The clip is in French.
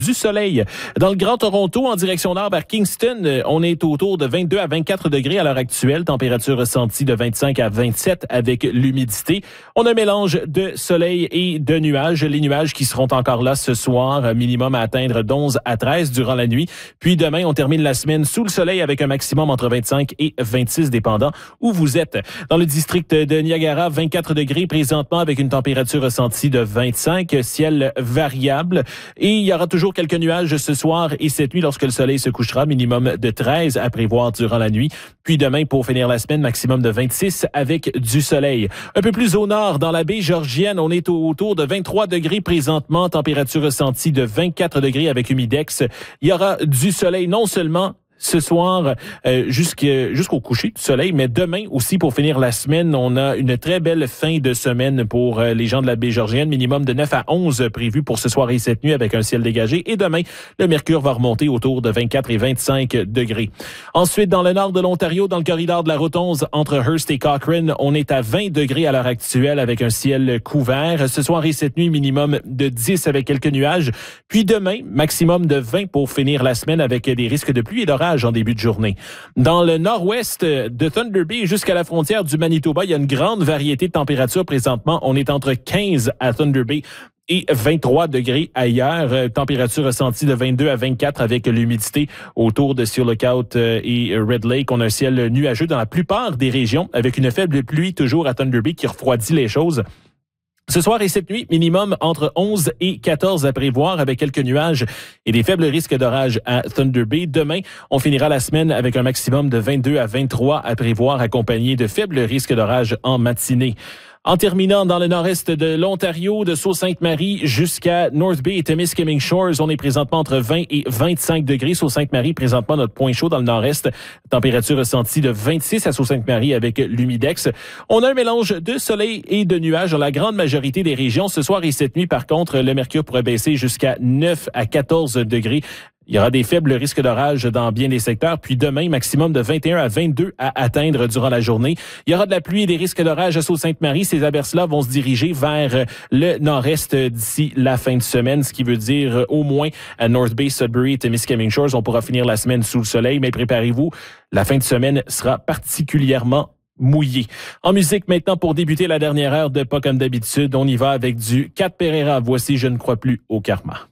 Du soleil. Dans le Grand Toronto, en direction nord vers Kingston, on est autour de 22 à 24 degrés à l'heure actuelle. Température ressentie de 25 à 27 avec l'humidité. On a un mélange de soleil et de nuages. Les nuages qui seront encore là ce soir, minimum à atteindre d'11 à 13 durant la nuit. Puis demain, on termine la semaine sous le soleil avec un maximum entre 25 et 26 dépendant où vous êtes. Dans le district de Niagara, 24 degrés présentement avec une température ressentie de 25, ciel variable. Et il y aura toujours quelques nuages ce soir et cette nuit lorsque le soleil se couchera, minimum de 13 à prévoir durant la nuit. Puis demain, pour finir la semaine, maximum de 26 avec du soleil. Un peu plus au nord, dans la baie Georgienne, on est autour de 23 degrés présentement, température ressentie de 24 degrés avec humidex. Il y aura du soleil non seulement ce soir jusqu'au coucher du soleil, mais demain aussi pour finir la semaine, on a une très belle fin de semaine pour les gens de la baie Georgienne, minimum de 9 à 11 prévu pour ce soir et cette nuit avec un ciel dégagé. Et demain, le mercure va remonter autour de 24 et 25 degrés. Ensuite, dans le nord de l'Ontario, dans le corridor de la route 11 entre Hearst et Cochrane, on est à 20 degrés à l'heure actuelle avec un ciel couvert. Ce soir et cette nuit, minimum de 10 avec quelques nuages. Puis demain, maximum de 20 pour finir la semaine avec des risques de pluie et d'orage en début de journée. Dans le nord-ouest de Thunder Bay jusqu'à la frontière du Manitoba, il y a une grande variété de températures présentement. On est entre 15 à Thunder Bay et 23 degrés ailleurs. Température ressentie de 22 à 24 avec l'humidité autour de Seal Lookout et Red Lake. On a un ciel nuageux dans la plupart des régions avec une faible pluie toujours à Thunder Bay qui refroidit les choses. Ce soir et cette nuit, minimum entre 11 et 14 à prévoir avec quelques nuages et des faibles risques d'orage à Thunder Bay. Demain, on finira la semaine avec un maximum de 22 à 23 à prévoir accompagné de faibles risques d'orage en matinée. En terminant dans le nord-est de l'Ontario, de Sault-Sainte-Marie jusqu'à North Bay et Temiskaming Shores, on est présentement entre 20 et 25 degrés. Sault-Sainte-Marie, présentement notre point chaud dans le nord-est. Température ressentie de 26 à Sault-Sainte-Marie avec l'humidex. On a un mélange de soleil et de nuages dans la grande majorité des régions. Ce soir et cette nuit, par contre, le mercure pourrait baisser jusqu'à 9 à 14 degrés. Il y aura des faibles risques d'orage dans bien des secteurs. Puis demain, maximum de 21 à 22 à atteindre durant la journée. Il y aura de la pluie et des risques d'orage à Sault-Sainte-Marie. Ces averses-là vont se diriger vers le nord-est d'ici la fin de semaine, ce qui veut dire au moins à North Bay, Sudbury et Temiskaming Shores. On pourra finir la semaine sous le soleil, mais préparez-vous, la fin de semaine sera particulièrement mouillé. En musique maintenant, pour débuter la dernière heure de Pas comme d'habitude, on y va avec du Cat Pereira. Voici Je ne crois plus au karma.